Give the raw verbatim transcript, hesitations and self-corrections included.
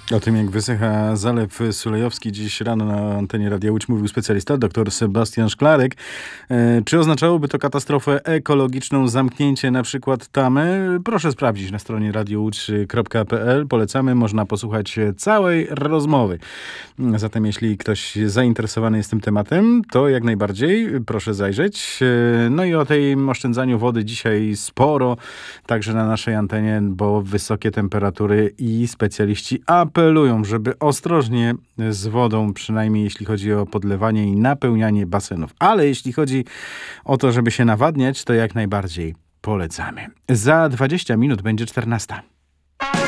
O tym, jak wysycha Zalew Sulejowski, dziś rano na antenie Radia Łódź mówił specjalista, dr Sebastian Szklarek. E, czy oznaczałoby to katastrofę ekologiczną, zamknięcie na przykład tamy? Proszę sprawdzić na stronie radio łódź kropka p l. Polecamy, można posłuchać całej rozmowy. Zatem jeśli ktoś zainteresowany jest tym tematem, to jak najbardziej proszę zajrzeć. E, no i o tym oszczędzaniu wody dzisiaj sporo, także na naszej antenie, bo wysokie temperatury i specjaliści apelują, żeby ostrożnie z wodą, przynajmniej jeśli chodzi o podlewanie i napełnianie basenów. Ale jeśli chodzi o to, żeby się nawadniać, to jak najbardziej polecamy. Za dwadzieścia minut będzie czternasta.